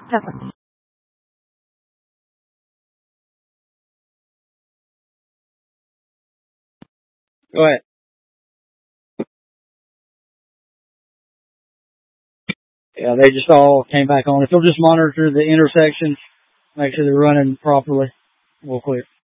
Go ahead. Yeah, they just all came back on. If they'll just monitor the intersection, make sure they're running properly, we'll quit.